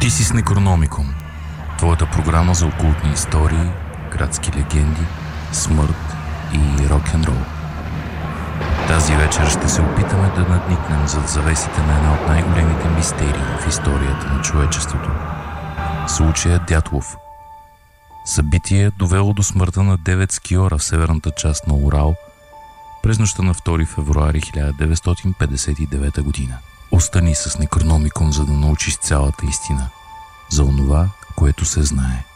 Ти си с Некрономикон, твоята програма за окултни истории, градски легенди, смърт и рок-н-рол. Тази вечер ще се опитаме да надникнем зад завесите на една от най-големите мистерии в историята на човечеството. Случаят Дятлов. Събитие довело до смъртта на 9 скиора в северната част на Урал през нощта на 2 февруари 1959 година. Остани с Некрономикон, за да научиш цялата истина за онова, което се знае.